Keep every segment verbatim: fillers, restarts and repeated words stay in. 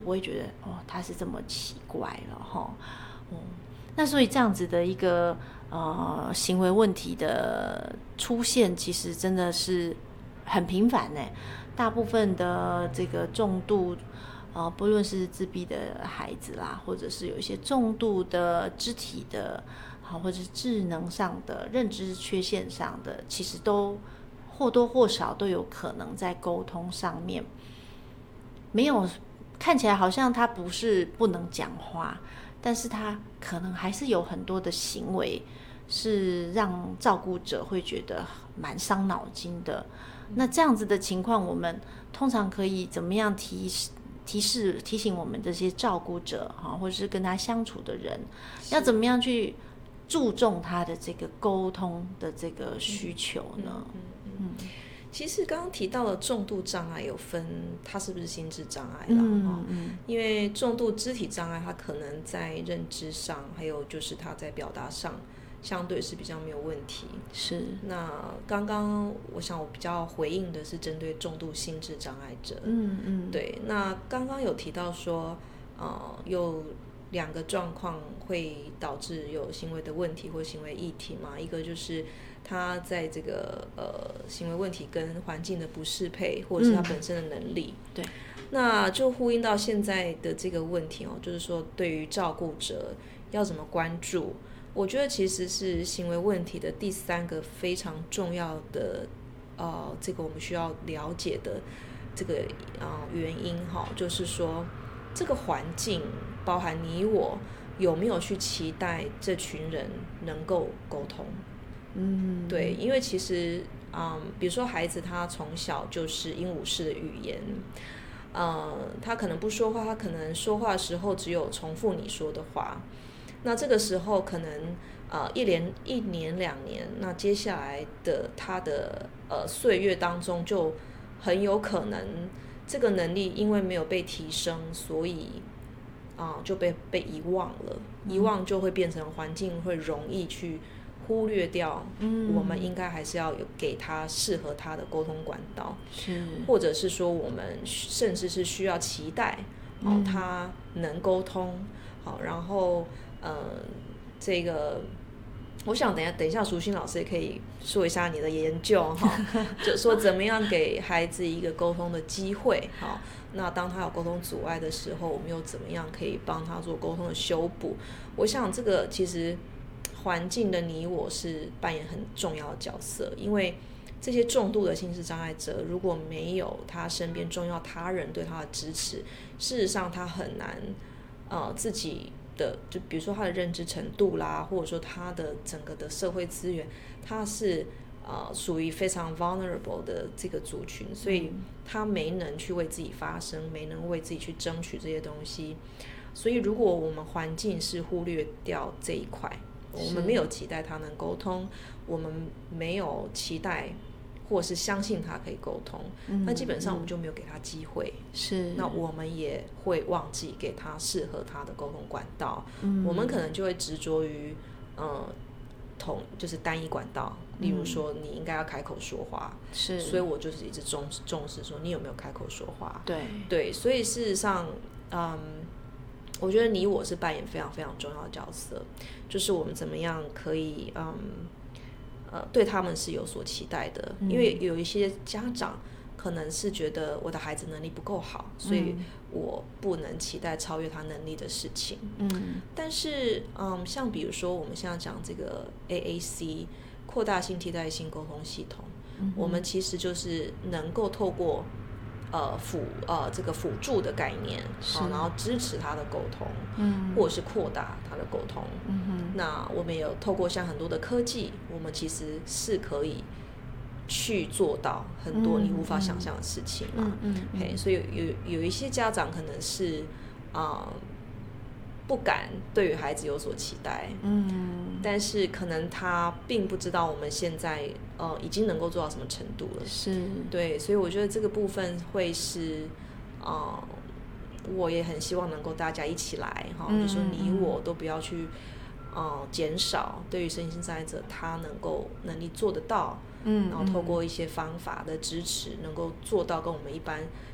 我会觉得哦，他是这么奇怪了哈。嗯，那所以这样子的一个呃行为问题的出现，其实真的是很频繁呢。大部分的这个重度呃，不论是自闭的孩子啦，或者是有一些重度的肢体的，好，或者是智能上的认知缺陷上的，其实都或多或少都有可能在沟通上面没有，看起来好像他不是不能讲话，但是他可能还是有很多的行为是让照顾者会觉得蛮伤脑筋的。那这样子的情况，我们通常可以怎么样提示提示提醒我们这些照顾者哈，或者是跟他相处的人，要怎么样去注重他的这个沟通的这个需求呢？ 嗯嗯嗯嗯其实刚刚提到的重度障碍有分，它是不是心智障碍啦？嗯嗯，因为重度肢体障碍，它可能在认知上，还有就是它在表达上，相对是比较没有问题。 是。 那刚刚我想我比较回应的是针对重度心智障碍者。 嗯嗯， 对。那刚刚有提到说，呃，有两个状况会导致有行为的问题或行为议题嘛，一个就是他在这个呃行为问题跟环境的不适配，或者是他本身的能力。 嗯、对， 那就呼应到现在的这个问题哦，就是说对于照顾者要怎么关注，我觉得其实是行为问题的第三个非常重要的呃这个我们需要了解的这个呃原因哈，就是说这个环境包含你我有没有去期待这群人能够沟通。 嗯， 对，因为其实，嗯，比如说孩子他从小就是鹦鹉式的语言，呃，他可能不说话，他可能说话的时候只有重复你说的话，那这个时候可能呃一连一年两年，那接下来的他的呃岁月当中，就很有可能这个能力因为没有被提升，所以啊、呃、就被被遗忘了，遗忘就会变成环境会容易去忽略掉，我们应该还是要有给他适合他的沟通管道， 是， 或者是说我们甚至是需要期待，哦，他能沟通，好，然后呃，这个我想等一下等一下，淑馨老师也可以说一下你的研究哈，就说怎么样给孩子一个沟通的机会，好，那当他有沟通阻碍的时候，我们又怎么样可以帮他做沟通的修补？我想这个其实环境的你我是扮演很重要的角色，因为这些重度的心智障碍者如果没有他身边重要他人对他的支持，事实上他很难呃自己的，就比如说他的认知程度啦，或者说他的整个的社会资源，他是呃属于非常 vulnerable 的这个族群，所以他没能去为自己发声，没能为自己去争取这些东西。所以如果我们环境是忽略掉这一块，我们没有期待他能沟通，我们没有期待或是相信他可以沟通，嗯、那基本上我们就没有给他机会， 是， 那我们也会忘记给他适合他的沟通管道，嗯、我们可能就会执着于呃同就是单一管道，例如说你应该要开口说话， 是， 所以我就是一直重重视说你有没有开口说话， 对对，所以事实上，嗯。我觉得你我是扮演非常非常重要的角色，就是我们怎么样可以嗯呃对他们是有所期待的，嗯、因为有一些家长可能是觉得我的孩子能力不够好，所以我不能期待超越他能力的事情。嗯，但是嗯像比如说我们现在讲这个 A A C 扩大性替代性沟通系统，嗯、我们其实就是能够透过呃辅呃这个辅助的概念，好，然后支持他的沟通，嗯，或者是扩大他的沟通，嗯哼，那我们也有透过像很多的科技，我们其实是可以去做到很多你无法想象的事情嘛，嗯嗯，嘿，所以有有一些家长可能是啊、呃、不敢对于孩子有所期待，嗯，但是可能他并不知道我们现在呃已经能够做到什么程度了， 是， 对，所以我觉得这个部分会是呃我也很希望能够大家一起来哈，嗯、就说你我都不要去呃减少对于身心障碍者他能够能力做得到，嗯，然后透过一些方法的支持，能够做到跟我们一般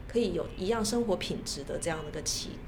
可以有一样生活品质的这样的一个期